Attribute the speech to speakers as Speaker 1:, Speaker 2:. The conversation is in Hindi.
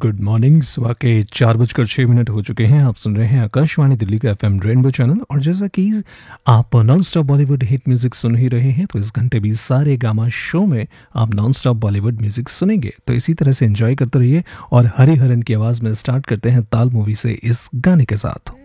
Speaker 1: Good morning. सुबह के 4:06 हो चुके हैं। आप सुन रहे हैं आकाशवाणी दिल्ली का एफएम रेनबो चैनल। और जैसा कि आप non stop Bollywood hit music सुन ही रहे हैं, तो इस घंटे भी सारे गामा शो में आप नॉन स्टॉप बॉलीवुड म्यूजिक सुनेंगे। तो इसी तरह से एंजॉय करते रहिए। और हरिहरन की आवाज़ में स्टार्ट करते हैं ताल मूवी से इस गाने के साथ।